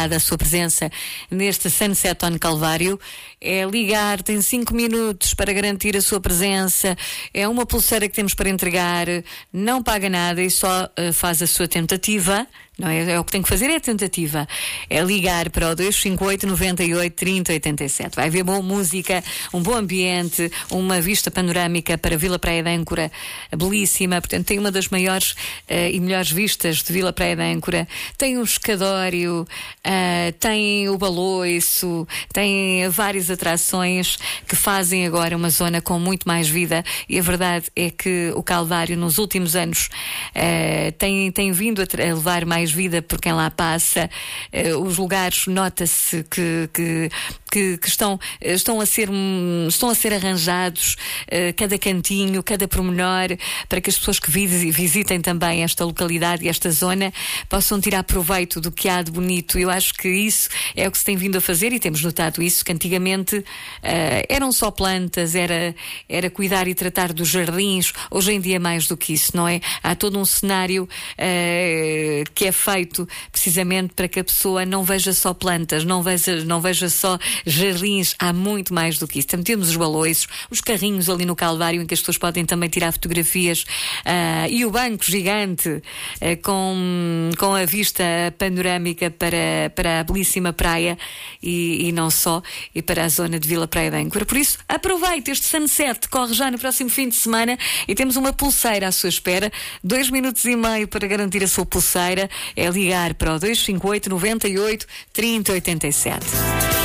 a sua presença neste Sunset on Calvário. É ligar, tem 5 minutos para garantir a sua presença, é uma pulseira que temos para entregar, não paga nada e só faz a sua tentativa. Não é, o que tem que fazer é a tentativa. É ligar para o 258 98 30 87. Vai haver boa música, um bom ambiente, uma vista panorâmica para Vila Praia de Âncora belíssima. Portanto, tem uma das maiores e melhores vistas de Vila Praia de Âncora. Tem o escadório, tem o baloiço, tem várias atrações que fazem agora uma zona com muito mais vida. E a verdade é que o Calvário nos últimos anos tem vindo a levar mais vida por quem lá passa. Os lugares, nota-se que estão a ser arranjados, cada cantinho, cada pormenor, para que as pessoas que visitem também esta localidade e esta zona possam tirar proveito do que há de bonito. Eu acho que isso é o que se tem vindo a fazer e temos notado isso, que antigamente eram só plantas, era cuidar e tratar dos jardins. Hoje em dia mais do que isso, não é? Há todo um cenário que é feito precisamente para que a pessoa não veja só plantas, não veja só jardins. Há muito mais do que isso. Também temos os baloiços, os carrinhos ali no Calvário em que as pessoas podem também tirar fotografias, e o banco gigante com a vista panorâmica para a belíssima praia e não só, e para a zona de Vila Praia de Âncora. Por isso, aproveite este sunset, corre já no próximo fim de semana e temos uma pulseira à sua espera. 2 minutos e meio para garantir a sua pulseira. É ligar para o 258 98 30 87.